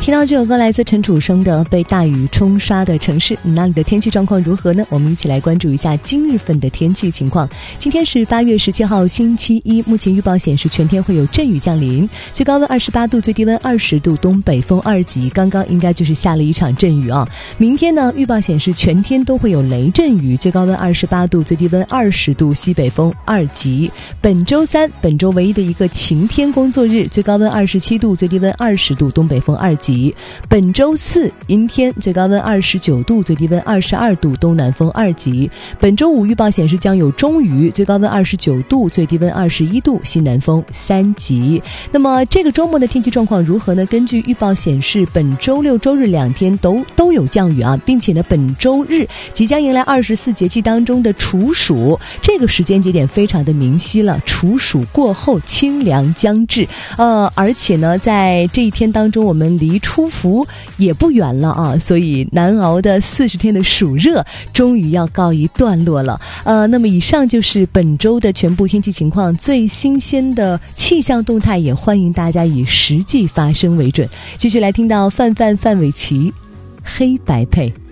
听到这首歌来自陈楚生的《被大雨冲刷的城市》，那里的天气状况如何呢？我们一起来关注一下今日份的天气情况。今天是8月17号星期一，目前预报显示全天会有阵雨降临，最高温28度，最低温20度，东北风2级，刚刚应该就是下了一场阵雨啊。明天呢，预报显示全天都会有雷阵雨，最高温28度，最低温20度，西北风2级。本周三，本周唯一的一个晴天工作日，最高温27度，最低温20度，东北风2级。本周四阴天，最高温29度，最低温22度，东南风2级。本周五预报显示将有中雨，最高温29度，最低温21度，西南风3级。那么这个周末的天气状况如何呢？根据预报显示，本周六周日2天都有降雨啊，并且呢，本周日即将迎来24节气当中的处暑，这个时间节点非常的明晰了，处暑过后清凉将至，而且呢，在这一天当中，我们离初伏也不远了啊，所以难熬的40天的暑热终于要告一段落了。那么以上就是本周的全部天气情况，最新鲜的气象动态也欢迎大家以实际发生为准。继续来听到范玮琪黑白配。